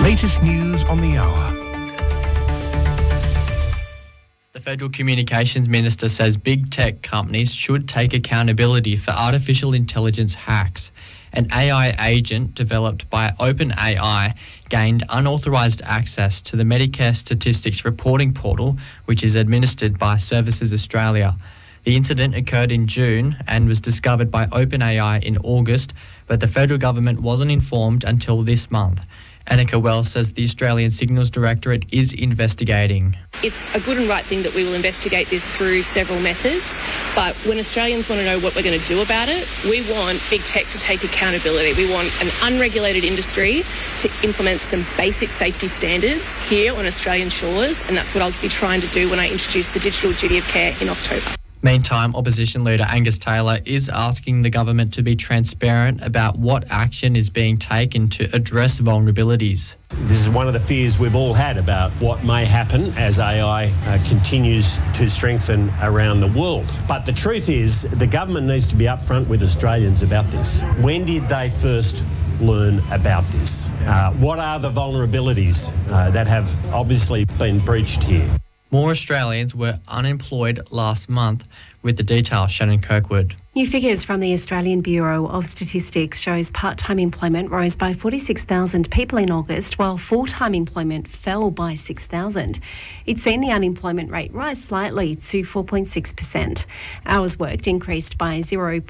latest news on the hour. The Federal Communications Minister says big tech companies should take accountability for artificial intelligence hacks. An AI agent developed by OpenAI gained unauthorised access to the Medicare Statistics Reporting Portal, which is administered by Services Australia. The incident occurred in June and was discovered by OpenAI in August, but the federal government wasn't informed until this month. Annika Wells says the Australian Signals Directorate is investigating. It's a good and right thing that we will investigate this through several methods, but when Australians want to know what we're going to do about it, we want big tech to take accountability. We want an unregulated industry to implement some basic safety standards here on Australian shores, and that's what I'll be trying to do when I introduce the Digital Duty of Care in October. Meantime, Opposition Leader Angus Taylor is asking the government to be transparent about what action is being taken to address vulnerabilities. This is one of the fears we've all had about what may happen as AI continues to strengthen around the world. But the truth is, the government needs to be upfront with Australians about this. When did they first learn about this? What are the vulnerabilities that have obviously been breached here? More Australians were unemployed last month. With the details, Shannon Kirkwood. New figures from the Australian Bureau of Statistics shows part-time employment rose by 46,000 people in August, while full-time employment fell by 6,000. It's seen the unemployment rate rise slightly to 4.6%. Hours worked increased by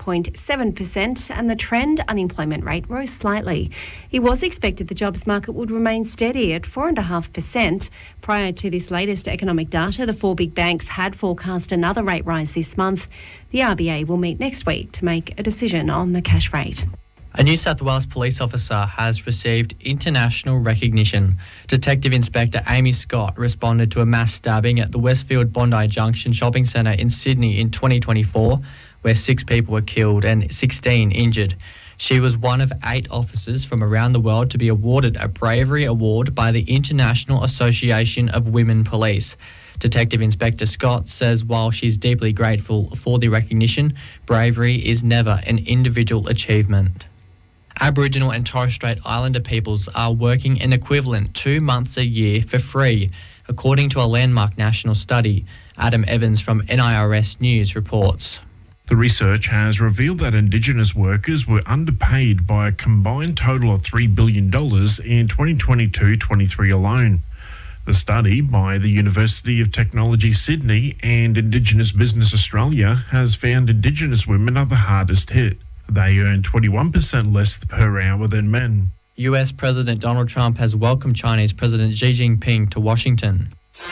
0.7%, and the trend unemployment rate rose slightly. It was expected the jobs market would remain steady at 4.5%. Prior to this latest economic data, the four big banks had forecast another rate rise this month. The RBA will meet next week to make a decision on the cash rate. A New South Wales police officer has received international recognition. Detective Inspector Amy Scott responded to a mass stabbing at the Westfield Bondi Junction shopping centre in Sydney in 2024, where 6 people were killed and 16 injured. She was one of 8 officers from around the world to be awarded a Bravery Award by the International Association of Women Police. Detective Inspector Scott says while she's deeply grateful for the recognition, bravery is never an individual achievement. Aboriginal and Torres Strait Islander peoples are working an equivalent 2 months a year for free, according to a landmark national study. Adam Evans from NIRS News reports. The research has revealed that Indigenous workers were underpaid by a combined total of $3 billion in 2022-23 alone. The study by the University of Technology Sydney and Indigenous Business Australia has found Indigenous women are the hardest hit. They earn 21% less per hour than men. US President Donald Trump has welcomed Chinese President Xi Jinping to Washington.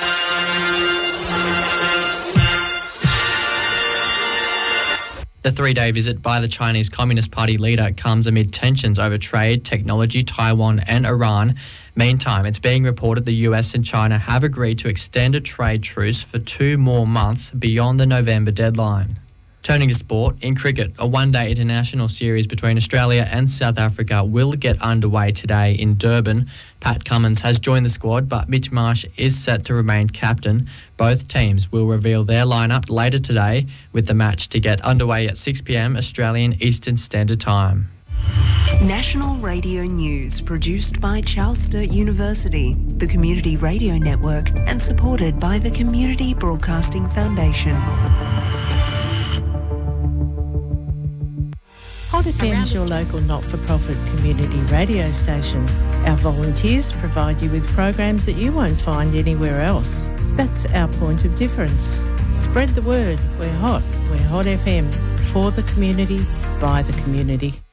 The 3-day visit by the Chinese Communist Party leader comes amid tensions over trade, technology, Taiwan and Iran. Meantime, it's being reported the US and China have agreed to extend a trade truce for 2 more months beyond the November deadline. Turning to sport, in cricket, a one-day international series between Australia and South Africa will get underway today in Durban. Pat Cummins has joined the squad, but Mitch Marsh is set to remain captain. Both teams will reveal their lineup later today, with the match to get underway at 6 p.m. Australian Eastern Standard Time. National Radio News, produced by Charles Sturt University, the Community Radio Network, and supported by the Community Broadcasting Foundation. Hot FM is your local not-for-profit community radio station. Our volunteers provide you with programs that you won't find anywhere else. That's our point of difference. Spread the word. We're Hot FM. For the community, by the community.